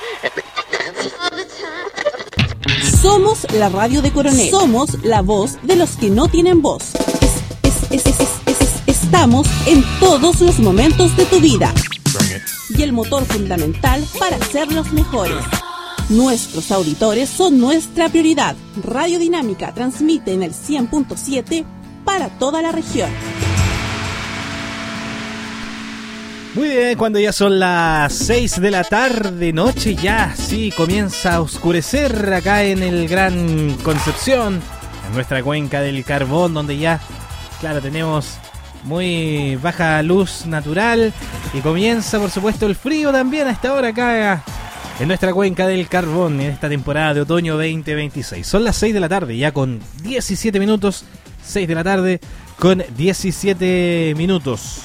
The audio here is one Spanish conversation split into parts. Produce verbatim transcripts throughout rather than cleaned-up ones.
Somos la radio de Coronel. Somos la voz de los que no tienen voz. Es, es, es, es, es, es, estamos en todos los momentos de tu vida. Y el motor fundamental para ser los mejores. Nuestros auditores son nuestra prioridad. Radio Dinámica transmite en el cien punto siete para toda la región. Muy bien, cuando ya son las seis de la tarde, noche ya, sí, comienza a oscurecer acá en el Gran Concepción, en nuestra cuenca del Carbón, donde ya, claro, tenemos muy baja luz natural y comienza, por supuesto, el frío también a esta hora acá en nuestra cuenca del Carbón, en esta temporada de otoño veinte veintiséis. Son las seis de la tarde, ya con diecisiete minutos, seis de la tarde con diecisiete minutos.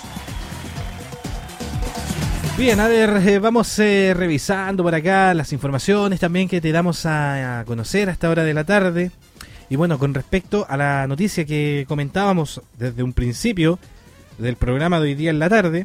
Bien, a ver, eh, vamos eh, revisando por acá las informaciones también que te damos a, a conocer a esta hora de la tarde. Y bueno, con respecto a la noticia que comentábamos desde un principio del programa de hoy día en la tarde,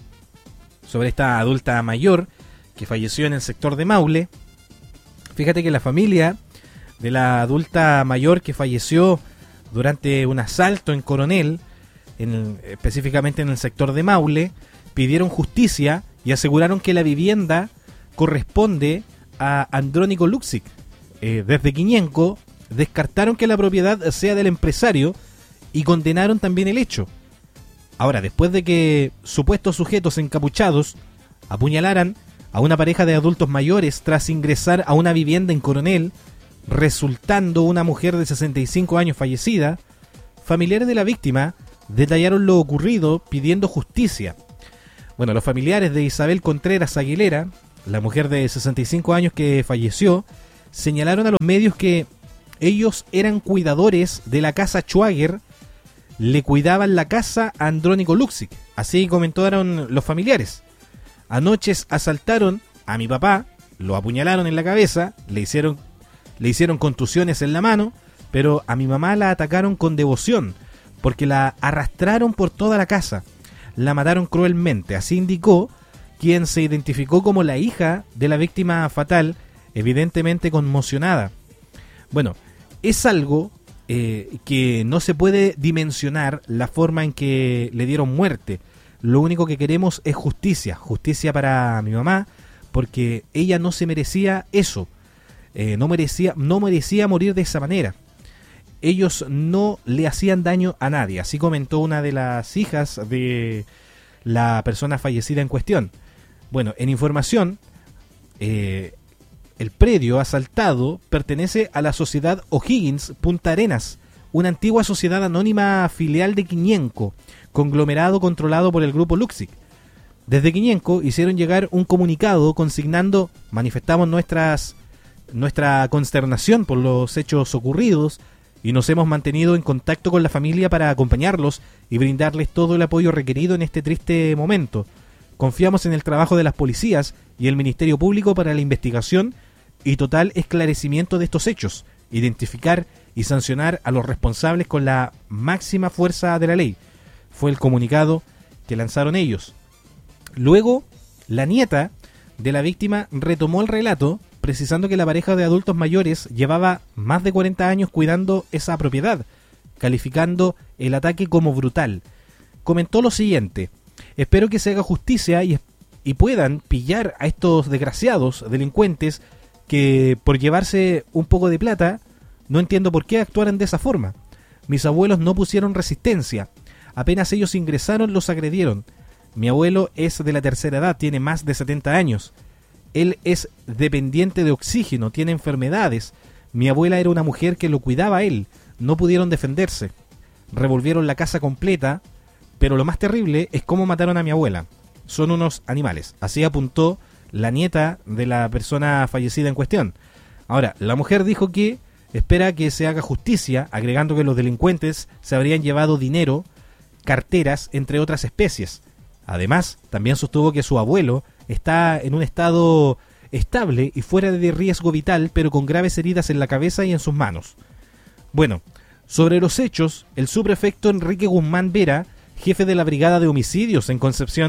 sobre esta adulta mayor que falleció en el sector de Maule. Fíjate que la familia de la adulta mayor que falleció durante un asalto en Coronel, en, específicamente en el sector de Maule, pidieron justicia y aseguraron que la vivienda corresponde a Andrónico Luksic. Eh, desde Quiñenco descartaron que la propiedad sea del empresario y condenaron también el hecho. Ahora, después de que supuestos sujetos encapuchados apuñalaran a una pareja de adultos mayores tras ingresar a una vivienda en Coronel, resultando una mujer de sesenta y cinco años fallecida, familiares de la víctima detallaron lo ocurrido pidiendo justicia. Bueno, los familiares de Isabel Contreras Aguilera, la mujer de sesenta y cinco años que falleció, señalaron a los medios que ellos eran cuidadores de la casa Schwager, le cuidaban la casa a Andrónico Luksic. Así comentaron los familiares. Anoche asaltaron a mi papá, lo apuñalaron en la cabeza, le hicieron, le hicieron contusiones en la mano, pero a mi mamá la atacaron con devoción, porque la arrastraron por toda la casa. La mataron cruelmente, así indicó quien se identificó como la hija de la víctima fatal, evidentemente conmocionada. Bueno, es algo eh, que no se puede dimensionar la forma en que le dieron muerte. Lo único que queremos es justicia, justicia para mi mamá, porque ella no se merecía eso, eh, no merecía, no merecía morir de esa manera. Ellos no le hacían daño a nadie, así comentó una de las hijas de la persona fallecida en cuestión. Bueno, en información, eh, el predio asaltado pertenece a la sociedad O'Higgins Punta Arenas, una antigua sociedad anónima filial de Quiñenco, conglomerado controlado por el grupo Luksic. Desde Quiñenco hicieron llegar un comunicado consignando: manifestamos nuestras, nuestra consternación por los hechos ocurridos, y nos hemos mantenido en contacto con la familia para acompañarlos y brindarles todo el apoyo requerido en este triste momento. Confiamos en el trabajo de las policías y el Ministerio Público para la investigación y total esclarecimiento de estos hechos, identificar y sancionar a los responsables con la máxima fuerza de la ley. Fue el comunicado que lanzaron ellos. Luego, la nieta de la víctima retomó el relato, precisando que la pareja de adultos mayores llevaba más de cuarenta años cuidando esa propiedad, calificando el ataque como brutal. Comentó lo siguiente: espero que se haga justicia y, y puedan pillar a estos desgraciados delincuentes que, por llevarse un poco de plata, no entiendo por qué actuaran de esa forma. Mis abuelos no pusieron resistencia. Apenas ellos ingresaron, los agredieron. Mi abuelo es de la tercera edad, tiene más de setenta años. Él es dependiente de oxígeno, tiene enfermedades. Mi abuela era una mujer que lo cuidaba a él. No pudieron defenderse. Revolvieron la casa completa, pero lo más terrible es cómo mataron a mi abuela. Son unos animales. Así apuntó la nieta de la persona fallecida en cuestión. Ahora, la mujer dijo que espera que se haga justicia, agregando que los delincuentes se habrían llevado dinero, carteras, entre otras especies. Además, también sostuvo que su abuelo está en un estado estable y fuera de riesgo vital, pero con graves heridas en la cabeza y en sus manos. Bueno, sobre los hechos, el subprefecto Enrique Guzmán Vera, jefe de la Brigada de Homicidios en Concepción,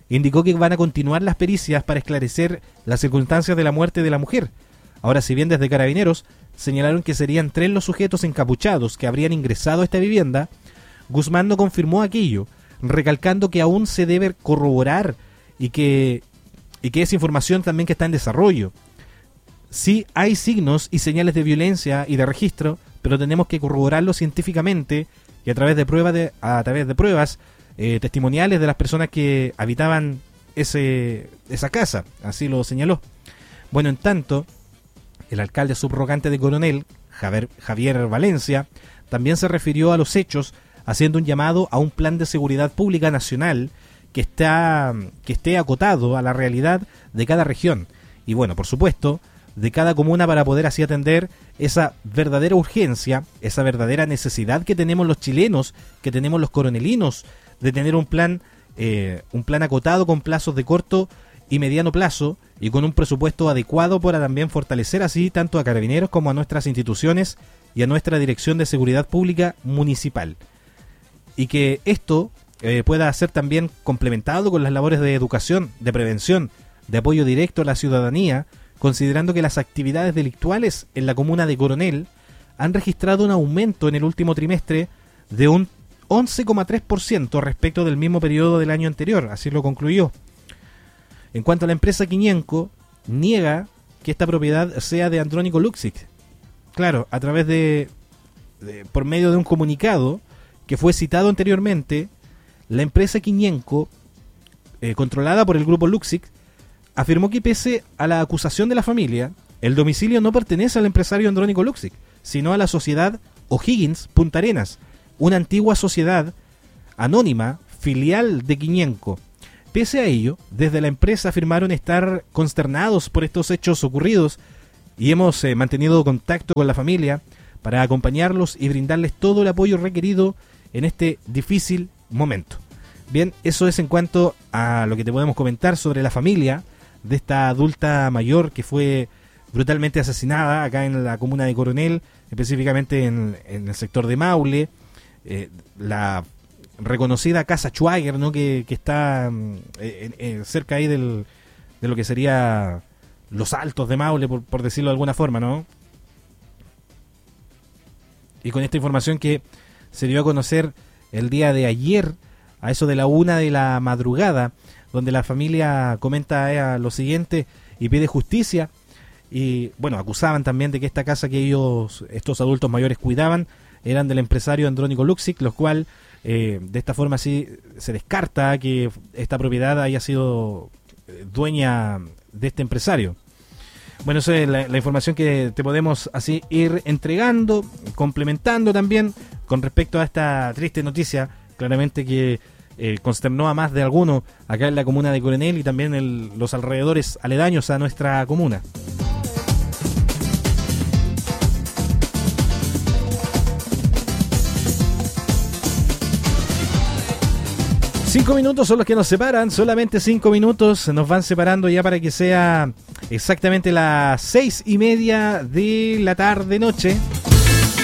indicó que van a continuar las pericias para esclarecer las circunstancias de la muerte de la mujer. Ahora, si bien desde Carabineros señalaron que serían tres los sujetos encapuchados que habrían ingresado a esta vivienda, Guzmán no confirmó aquello, recalcando que aún se debe corroborar y que, y que es información también que está en desarrollo. Sí hay signos y señales de violencia y de registro, pero tenemos que corroborarlo científicamente y a través de pruebas, de, a través de pruebas eh, testimoniales de las personas que habitaban ese, esa casa, así lo señaló. Bueno, en tanto, el alcalde subrogante de Coronel, Javier, Javier Valencia, también se refirió a los hechos, haciendo un llamado a un plan de seguridad pública nacional que, está, que esté acotado a la realidad de cada región y, bueno, por supuesto, de cada comuna para poder así atender esa verdadera urgencia, esa verdadera necesidad que tenemos los chilenos, que tenemos los coronelinos, de tener un plan, eh, un plan acotado con plazos de corto y mediano plazo y con un presupuesto adecuado para también fortalecer así tanto a Carabineros como a nuestras instituciones y a nuestra Dirección de Seguridad Pública Municipal. Y que esto eh, pueda ser también complementado con las labores de educación, de prevención, de apoyo directo a la ciudadanía, considerando que las actividades delictuales en la comuna de Coronel han registrado un aumento en el último trimestre de un once coma tres por ciento respecto del mismo periodo del año anterior, así lo concluyó. En cuanto a la empresa Quiñenco, niega que esta propiedad sea de Andrónico Luksic. Claro, a través de, de por medio de un comunicado que fue citado anteriormente, la empresa Quiñenco, eh, controlada por el grupo Luksic, afirmó que pese a la acusación de la familia, el domicilio no pertenece al empresario Andrónico Luksic, sino a la sociedad O'Higgins Punta Arenas, una antigua sociedad anónima filial de Quiñenco. Pese a ello, desde la empresa afirmaron estar consternados por estos hechos ocurridos y hemos eh, mantenido contacto con la familia para acompañarlos y brindarles todo el apoyo requerido en este difícil momento. Bien, eso es en cuanto a lo que te podemos comentar sobre la familia de esta adulta mayor que fue brutalmente asesinada acá en la comuna de Coronel, específicamente en, en el sector de Maule, eh, la reconocida Casa Schwager, ¿no? que, que está eh, eh, cerca ahí del, de lo que sería los Altos de Maule, por, por decirlo de alguna forma, ¿no? Y con esta información que se dio a conocer el día de ayer, a eso de la una de la madrugada, donde la familia comenta eh, lo siguiente y pide justicia. Y bueno, acusaban también de que esta casa que ellos, estos adultos mayores cuidaban, eran del empresario Andrónico Luksic, lo cual eh, de esta forma sí se descarta que esta propiedad haya sido dueña de este empresario. Bueno, esa es la, la información que te podemos así ir entregando, complementando también con respecto a esta triste noticia, claramente que eh, consternó a más de alguno acá en la comuna de Coronel y también en los alrededores aledaños a nuestra comuna. Cinco minutos son los que nos separan, solamente cinco minutos nos van separando ya para que sea exactamente las seis y media de la tarde noche.